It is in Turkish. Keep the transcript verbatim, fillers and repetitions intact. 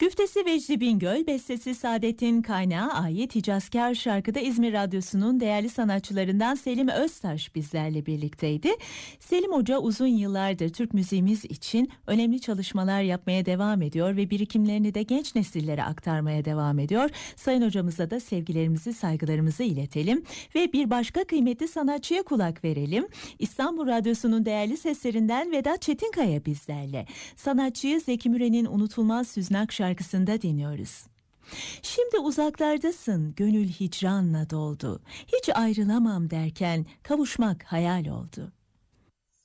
Güftesi Vecdi Bingöl, bestesi Saadettin Kaynağı ait Hicazkar şarkıda İzmir Radyosu'nun değerli sanatçılarından Selim Öztaş bizlerle birlikteydi. Selim Hoca uzun yıllardır Türk müziğimiz için önemli çalışmalar yapmaya devam ediyor ve birikimlerini de genç nesillere aktarmaya devam ediyor. Sayın hocamıza da sevgilerimizi, saygılarımızı iletelim ve bir başka kıymetli sanatçıya kulak verelim. İstanbul Radyosu'nun değerli seslerinden Vedat Çetinkaya bizlerle. Sanatçıyı Zeki Müren'in unutulmaz Süznak şarkısında dinliyoruz. Şimdi uzaklardasın, gönül hicranla doldu. Hiç ayrılamam derken kavuşmak hayal oldu.